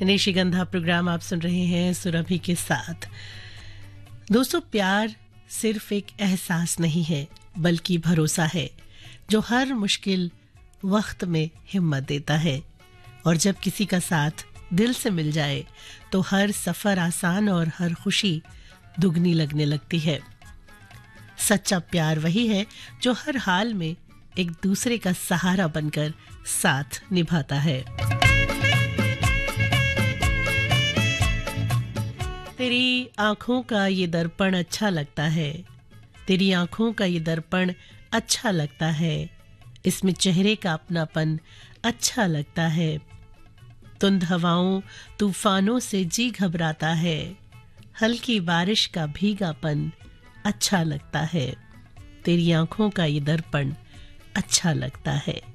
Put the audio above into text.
निशिगंधा programme आप सुन रहे हैं सुरभि के साथ। दोस्तों, प्यार सिर्फ एक एहसास नहीं है बल्कि भरोसा है जो हर मुश्किल वक्त में हिम्मत देता है। और जब किसी का साथ दिल से मिल जाए तो हर सफर आसान और हर खुशी दुगनी लगने लगती है। सच्चा प्यार वही है जो हर हाल में एक दूसरे का सहारा बनकर साथ निभाता है। तेरी आंखों का ये दर्पण अच्छा लगता है, तेरी आंखों का ये दर्पण अच्छा लगता है, इसमें चेहरे का अपनापन अच्छा लगता है। तुंद हवाओं तूफानों से जी घबराता है, हल्की बारिश का भीगापन अच्छा लगता है। तेरी आंखों का ये दर्पण अच्छा लगता है।